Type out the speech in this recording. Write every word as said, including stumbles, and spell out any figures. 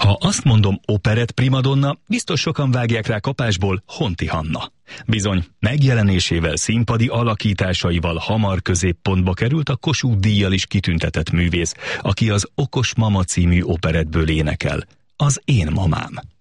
Ha azt mondom operett primadonna, biztos sokan vágják rá kapásból Honti Hanna. Bizony, megjelenésével, színpadi alakításaival hamar középpontba került a Kossuth díjjal is kitüntetett művész, aki az Okos Mama című operettből énekel, Az én mamám.